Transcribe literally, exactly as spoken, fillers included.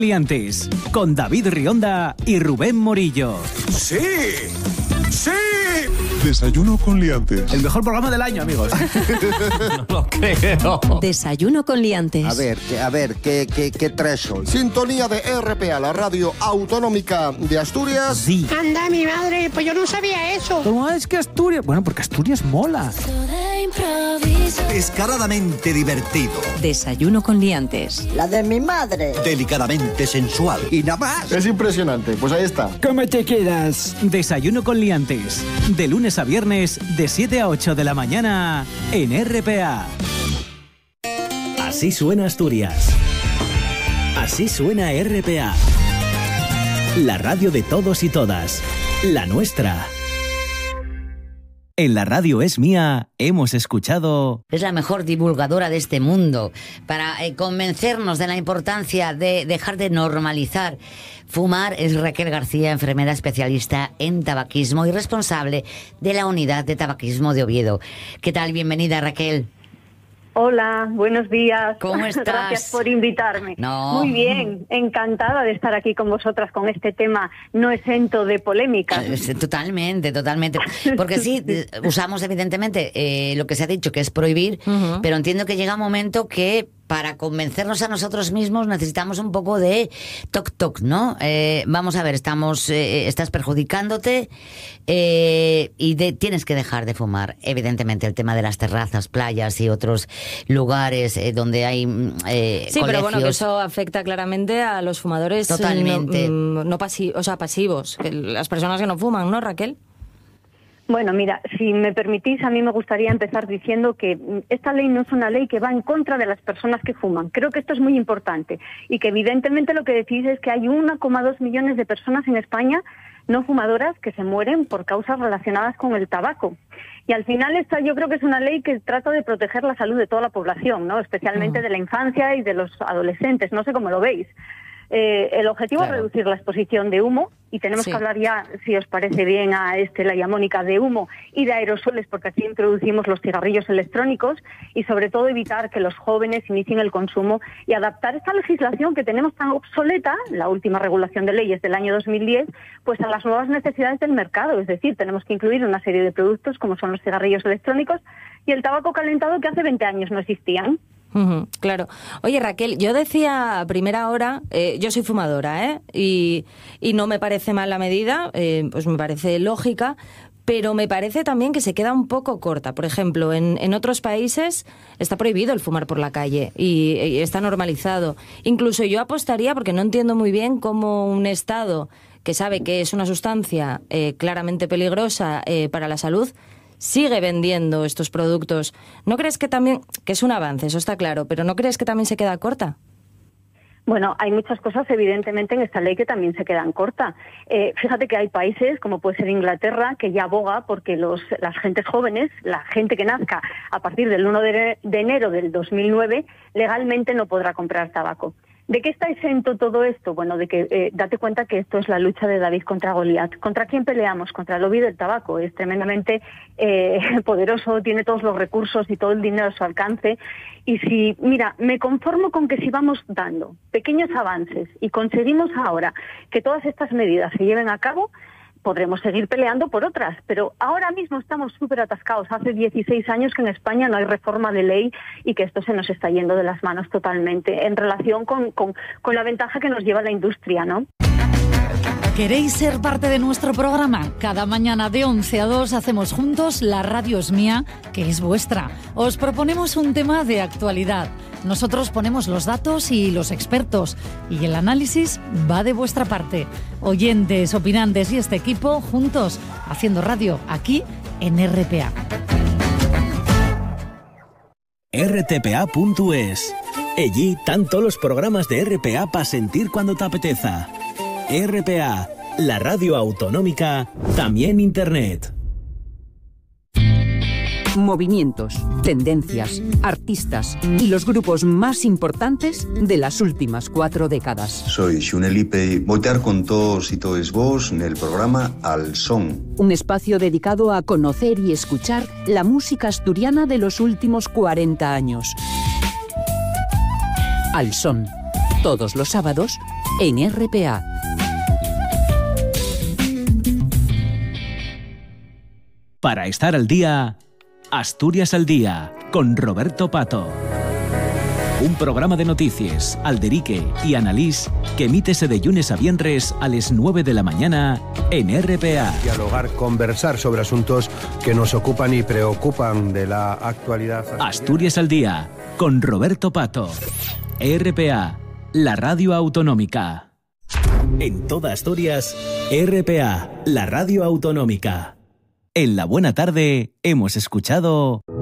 Liantes, con David Rionda y Rubén Morillo. ¡Sí! ¡Sí! Desayuno con liantes. El mejor programa del año, amigos. No lo creo. Desayuno con liantes. A ver, que, a ver, ¿qué, qué, qué traes hoy? Sintonía de R P A, la radio autonómica de Asturias. Sí. Anda, mi madre, pues yo no sabía eso. ¿Cómo es que Asturias? Bueno, porque Asturias mola. Descaradamente divertido. Desayuno con liantes. La de mi madre. Delicadamente sensual. Y nada más. Es impresionante, pues ahí está. ¿Cómo te quedas? Desayuno con liantes. De lunes a viernes, de siete a ocho de la mañana, en R P A. Así suena Asturias. Así suena R P A. La radio de todos y todas. La nuestra. En La Radio Es Mía hemos escuchado... Es la mejor divulgadora de este mundo para eh, convencernos de la importancia de dejar de normalizar fumar. Es Raquel García, enfermera especialista en tabaquismo y responsable de la unidad de tabaquismo de Oviedo. ¿Qué tal? Bienvenida, Raquel. Hola, buenos días. ¿Cómo estás? Gracias por invitarme. No. Muy bien, encantada de estar aquí con vosotras con este tema no exento de polémica. Totalmente, totalmente. Porque sí, usamos evidentemente eh, lo que se ha dicho, que es prohibir, uh-huh. pero entiendo que llega un momento que para convencernos a nosotros mismos necesitamos un poco de toc toc, ¿no? Eh, vamos a ver, estamos, eh, estás perjudicándote eh, y de, tienes que dejar de fumar. Evidentemente el tema de las terrazas, playas y otros lugares eh, donde hay eh, sí, colegios. Pero bueno, que eso afecta claramente a los fumadores. Totalmente. No, no pasi- o sea, pasivos, que las personas que no fuman, ¿no, Raquel? Bueno, mira, si me permitís, a mí me gustaría empezar diciendo que esta ley no es una ley que va en contra de las personas que fuman. Creo que esto es muy importante y que evidentemente lo que decís es que hay uno coma dos millones de personas en España no fumadoras que se mueren por causas relacionadas con el tabaco. Y al final esta yo creo que es una ley que trata de proteger la salud de toda la población, ¿no? Especialmente uh-huh. de la infancia y de los adolescentes. No sé cómo lo veis. Eh, el objetivo claro. es reducir la exposición de humo y tenemos sí. que hablar ya, si os parece bien a Estela y a Mónica, de humo y de aerosoles, porque aquí introducimos los cigarrillos electrónicos y sobre todo evitar que los jóvenes inicien el consumo y adaptar esta legislación que tenemos tan obsoleta, la última regulación de leyes del año dos mil diez, pues a las nuevas necesidades del mercado. Es decir, tenemos que incluir una serie de productos como son los cigarrillos electrónicos y el tabaco calentado que hace veinte años no existían. Uh-huh, claro. Oye, Raquel, yo decía a primera hora, eh, yo soy fumadora, ¿eh? Y, y no me parece mal la medida, eh, pues me parece lógica, pero me parece también que se queda un poco corta. Por ejemplo, en, en otros países está prohibido el fumar por la calle y, y está normalizado. Incluso yo apostaría, porque no entiendo muy bien cómo un Estado que sabe que es una sustancia eh, claramente peligrosa eh, para la salud sigue vendiendo estos productos. ¿No crees que también, que es un avance, eso está claro, pero no crees que también se queda corta? Bueno, hay muchas cosas evidentemente en esta ley que también se quedan cortas. Eh, fíjate que hay países, como puede ser Inglaterra, que ya aboga porque los, las gentes jóvenes, la gente que nazca a partir del uno de enero del dos mil nueve, legalmente no podrá comprar tabaco. ¿De qué está exento todo esto? Bueno, de que eh, date cuenta que esto es la lucha de David contra Goliat. ¿Contra quién peleamos? Contra el lobby del tabaco. Es tremendamente eh, poderoso, tiene todos los recursos y todo el dinero a su alcance. Y si, mira, me conformo con que si vamos dando pequeños avances y conseguimos ahora que todas estas medidas se lleven a cabo, podremos seguir peleando por otras, pero ahora mismo estamos súper atascados. Hace dieciséis años que en España no hay reforma de ley y que esto se nos está yendo de las manos totalmente en relación con, con, con la ventaja que nos lleva la industria, ¿no? ¿Queréis ser parte de nuestro programa? Cada mañana de once a dos hacemos juntos La Radio Es Mía, que es vuestra. Os proponemos un tema de actualidad. Nosotros ponemos los datos y los expertos, y el análisis va de vuestra parte. Oyentes, opinantes y este equipo juntos haciendo radio aquí en R P A. R T P A punto es. Allí están todos los programas de R P A para sentir cuando te apeteza. R P A, la radio autonómica, también internet. Movimientos, tendencias, artistas y los grupos más importantes de las últimas cuatro décadas. Soy Xunelipe y voy a estar con todos y todos vos en el programa Al Son. Un espacio dedicado a conocer y escuchar la música asturiana de los últimos cuarenta años. Al Son, todos los sábados en R P A. Para estar al día, Asturias al Día, con Roberto Pato. Un programa de noticias, alderique y analís que emítese de lunes a viernes a las nueve de la mañana en R P A. Dialogar, conversar sobre asuntos que nos ocupan y preocupan de la actualidad. Asturias al Día, con Roberto Pato. R P A, la radio autonómica. En toda Asturias, R P A, la radio autonómica. En la buena tarde hemos escuchado